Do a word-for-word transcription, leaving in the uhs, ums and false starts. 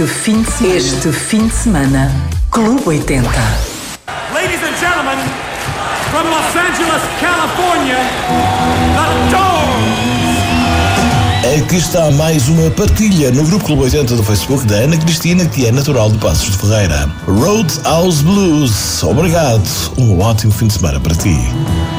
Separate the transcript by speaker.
Speaker 1: Fim de semana. Este fim de semana, Clube oitenta.
Speaker 2: Ladies and gentlemen, from Los Angeles, California, the Doors!
Speaker 3: Aqui está mais uma partilha no Grupo Clube oitenta do Facebook da Ana Cristina, que é natural de Passos de Ferreira. Roadhouse Blues. Obrigado. Um ótimo fim de semana para ti.